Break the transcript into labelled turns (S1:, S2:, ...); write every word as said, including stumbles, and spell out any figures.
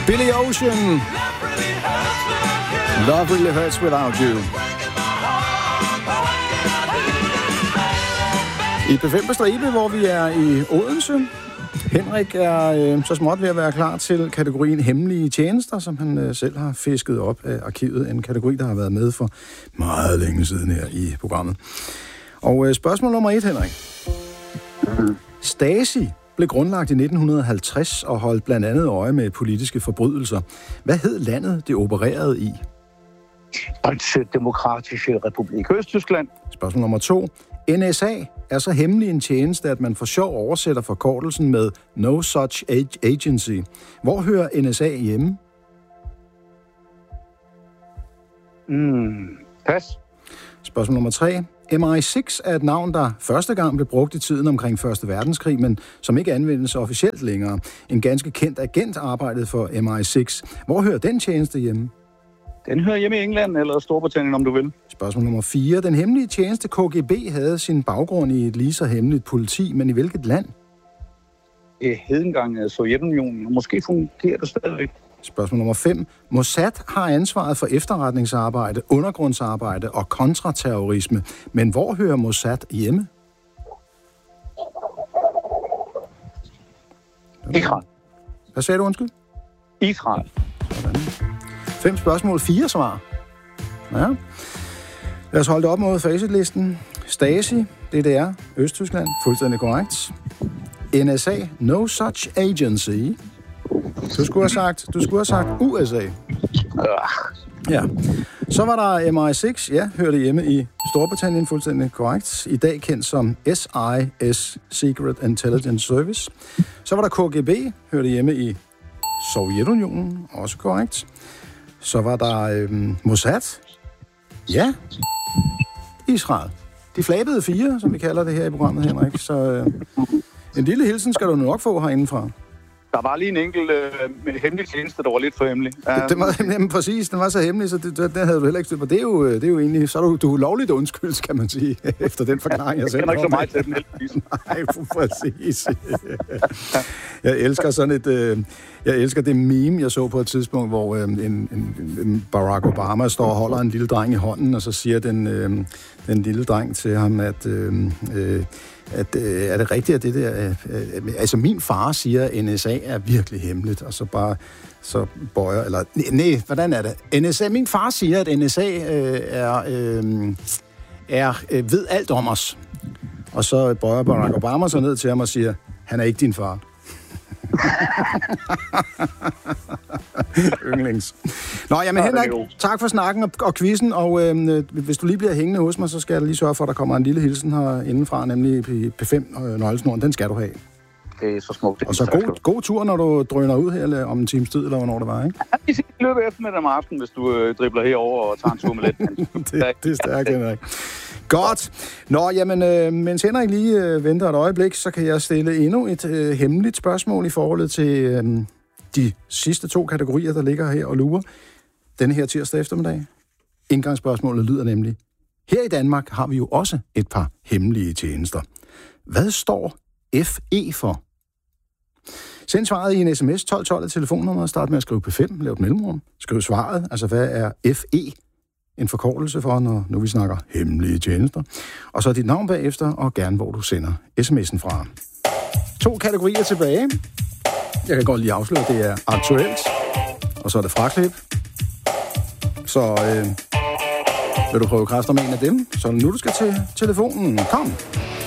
S1: Billy Ocean. Love really hurts without you. I P fem på stribe, hvor vi er i Odense. Henrik er øh, så småt ved at være klar til kategorien hemmelige tjenester, som han øh, selv har fisket op af arkivet. En kategori, der har været med for meget længe siden her i programmet. Og øh, spørgsmål nummer et, Henrik. Stasi blev grundlagt i nitten halvtreds og holdt blandt andet øje med politiske forbrydelser. Hvad hed landet, det opererede i?
S2: Danske Demokratiske Republik Østtyskland.
S1: Spørgsmål nummer to. N S A er så hemmelig en tjeneste, at man for sjov oversætter forkortelsen med No Such Agency. Hvor hører N S A hjemme?
S2: Mm, pas.
S1: Spørgsmål nummer tre. M I seks er et navn, der første gang blev brugt i tiden omkring første verdenskrig, men som ikke anvendes officielt længere. En ganske kendt agent arbejdede for M I seks. Hvor hører den tjeneste hjemme?
S2: Den hører hjemme i England eller Storbritannien, om du vil.
S1: Spørgsmål nummer fire. Den hemmelige tjeneste K G B havde sin baggrund i et lige så hemmeligt politi, men i hvilket land?
S2: Det hed engang Sovjetunionen, og måske fungerer det stadigvæk.
S1: Spørgsmål nummer fem. Mossad har ansvaret for efterretningsarbejde, undergrundsarbejde og kontraterrorisme. Men hvor hører Mossad hjemme?
S2: Israel.
S1: Hvad sagde du, undskyld?
S2: Israel.
S1: Sådan. Fem spørgsmål, fire svar. Ja. Lad os holde det op mod facitlisten. Stasi, D D R, Østtyskland, fuldstændig korrekt. N S A, No Such Agency. Du skulle have sagt, du skulle have sagt U S A. Ja. Så var der M I seks, ja, hørte hjemme i Storbritannien, fuldstændig korrekt. I dag kendt som S I S, Secret Intelligence Service. Så var der K G B, hørte hjemme i Sovjetunionen, også korrekt. Så var der øhm, Mossad. Ja. Israel. De flabede fire, som vi kalder det her i programmet, Henrik. Så øh, en lille hilsen skal du nok få herindefra.
S2: Der var lige en enkelt øh, med hemmelig tjeneste, der var lidt for hemmelig.
S1: Ja. Det var jamen, præcis, den var så hemmelig, så det, det, den havde du heller ikke styr på. Det er jo, det er jo egentlig, så er du, du er lovligt undskyldt, kan man sige, efter den forklaring, jeg, jeg selv
S2: har. Jeg kender ikke så meget til den.
S1: Nej, præcis. Jeg elsker sådan et, øh, jeg elsker det meme, jeg så på et tidspunkt, hvor øh, en, en, en Barack Obama står og holder en lille dreng i hånden, og så siger den, øh, den lille dreng til ham, at... Øh, øh, At, øh, er det rigtigt, at det der... Øh, øh, altså, min far siger, at N S A er virkelig hemmeligt, og så bare... Så bøjer... Eller... Nej, hvordan er det? N S A... Min far siger, at N S A øh, er... Øh, er øh, ved alt om os. Og så bøjer Barack Obama så ned til ham og siger, han er ikke din far. Yndlings. Nå, jamen Henrik, tak for snakken og, og quizzen, og øh, hvis du lige bliver hængende hos mig, så skal jeg lige sørge for, at der kommer en lille hilsen her indenfra, nemlig P fem øh, nøglesnoren. Den skal du have.
S2: Det er så smukt.
S1: Og så god, god tur, når du drøner ud her eller om en times tid, eller hvornår det var, ikke?
S2: Ja, vi skal løbe efter med dem om aftenen, hvis du øh, dribler herover og tager en tur med lidt.
S1: det, det er stærkt, Henrik. Godt. Nå, jamen, øh, mens Henrik lige øh, venter et øjeblik, så kan jeg stille endnu et øh, hemmeligt spørgsmål i forhold til øh, de sidste to kategorier, der ligger her og lurer denne her tirsdag eftermiddag. Indgangsspørgsmålet lyder nemlig, her i Danmark har vi jo også et par hemmelige tjenester. Hvad står F E for? Send svaret i en sms tolv tolv af telefonnummeret, start med at skrive P fem, lav et mellemrum, skriv svaret, altså hvad er F E? En forkortelse for, når nu vi snakker hemmelige tjenester. Og så dit navn bagefter, og gerne hvor du sender sms'en fra. To kategorier tilbage. Jeg kan godt lige afsløre, det er aktuelt, og så er det fraklip. Så øh, vil du prøve kræfter med en af dem, så nu du skal til telefonen. Kom!